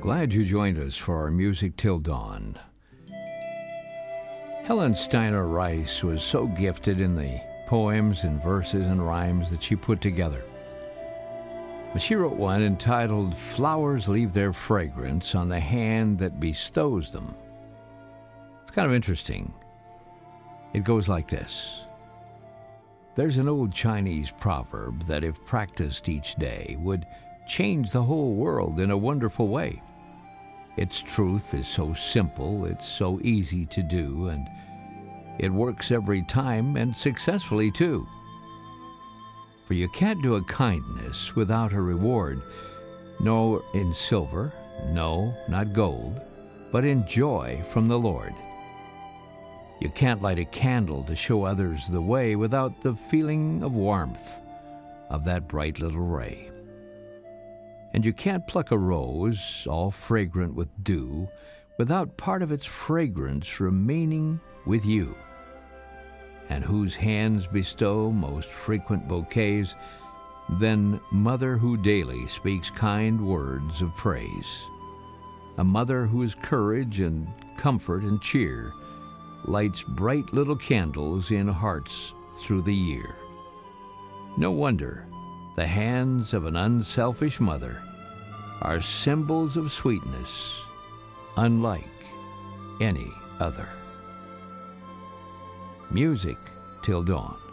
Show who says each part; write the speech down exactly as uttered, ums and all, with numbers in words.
Speaker 1: Glad you joined us for our Music Till Dawn. Helen Steiner Rice was so gifted in the poems and verses and rhymes that she put together. But she wrote one entitled, "Flowers Leave Their Fragrance on the Hand That Bestows Them." It's kind of interesting. It goes like this. There's an old Chinese proverb that if practiced each day would change the whole world in a wonderful way. Its truth is so simple, it's so easy to do, and it works every time and successfully too. For you can't do a kindness without a reward, nor in silver, no, not gold, but in joy from the Lord. You can't light a candle to show others the way without the feeling of warmth of that bright little ray. And you can't pluck a rose, all fragrant with dew, without part of its fragrance remaining with you. And whose hands bestow most frequent bouquets, then mother who daily speaks kind words of praise. A mother whose courage and comfort and cheer lights bright little candles in hearts through the year. No wonder the hands of an unselfish mother are symbols of sweetness, unlike any other. Music Till Dawn.